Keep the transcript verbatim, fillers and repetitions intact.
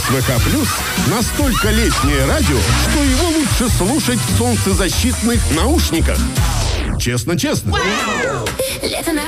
ВК Плюс настолько летнее радио, что его лучше слушать в солнцезащитных наушниках. Честно-честно. Лето на